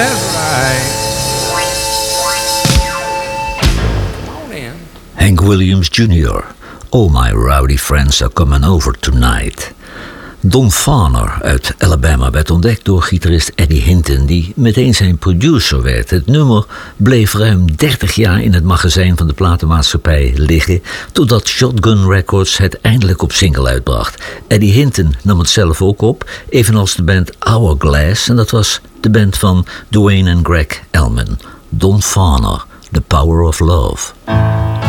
that's right. Hank Williams Jr. All my rowdy friends are coming over tonight. Don Farner uit Alabama werd ontdekt door gitarist Eddie Hinton, die meteen zijn producer werd. Het nummer bleef ruim 30 jaar in het magazijn van de platenmaatschappij liggen, totdat Shotgun Records het eindelijk op single uitbracht. Eddie Hinton nam het zelf ook op, evenals de band Hourglass, en dat was de band van Duane en Greg Elman. Don Farner, The Power of Love.